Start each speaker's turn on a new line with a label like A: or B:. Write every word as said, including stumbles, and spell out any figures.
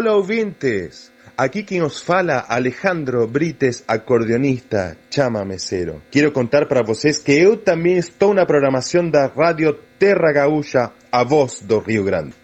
A: Olá, ouvintes! Aqui quem os fala, Alejandro Brites, acordeonista, chama mesero. Quero contar para vocês que eu também estou na programação da Rádio Terra Gaúcha, a voz do Rio Grande.